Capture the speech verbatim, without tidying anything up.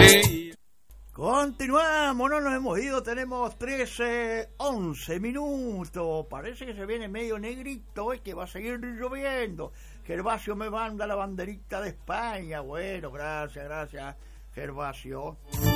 Sí. Continuamos, no nos hemos ido, tenemos trece, once minutos. Parece que se viene medio negrito y que va a seguir lloviendo. Gervasio me manda la banderita de España. Bueno, gracias, gracias, Gervasio.